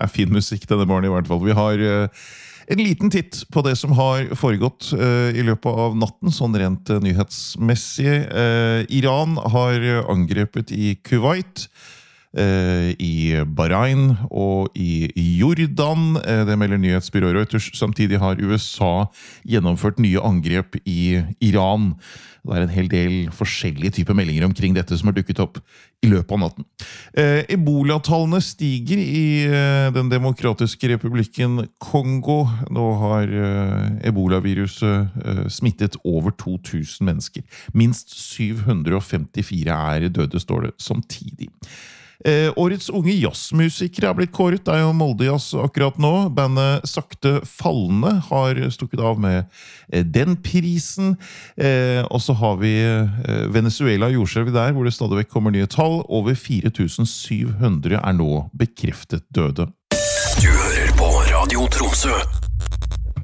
fin musikk denne morgenen i hvert fall. Vi har en liten titt på det som har foregått i løpet av natten, sånn rent nyhetsmessig. Iran har angrepet i Kuwait, i Bahrain og i Jordan. Det melder nyhetsbyrået Reuters. Samtidig har USA gjennomført nye angrep i Iran. Det en hel del forskjellige typer meldinger omkring dette som har dukket opp i løpet av natten. Ebola-tallene stiger i den demokratiske republikken Kongo. Nå har Ebola-viruset smittet over 2000 mennesker. Minst 754 døde, står det samtidig. Årets unge jazzmusikere har blitt kåret. Det jo Molde Jazz akkurat nå. Bandet Sakte Fallende har stukket av med den prisen. Og så har vi Venezuela jordskjelv der, hvor det stadigvæk kommer nye tall. Over 4700 nå bekreftet døde. Du hører på Radio Tromsø.